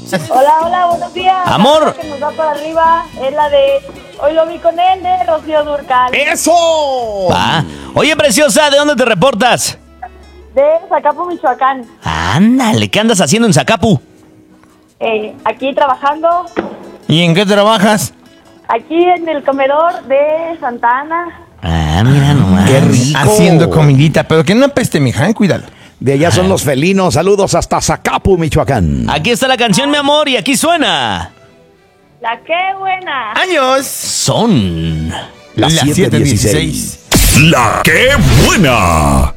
Hola, buenos días. Amor. La que nos va para arriba es la de Hoy lo vi con él, de Rocío Dúrcal. ¡Eso! Va. Oye, preciosa, ¿de dónde te reportas? De Zacapu, Michoacán. Ándale, ¿qué andas haciendo en Zacapu? Aquí trabajando, ¿Y en qué trabajas? aquí en el comedor de Santa Ana. Ah, mira nomás. Qué rico. Haciendo comidita, pero que no apeste, mija, cuídalo. De allá son los felinos. Saludos hasta Zacapu, Michoacán. Aquí está la canción, mi amor, y aquí suena. La qué buena. ¡Años! Son Las 7:16. La que buena.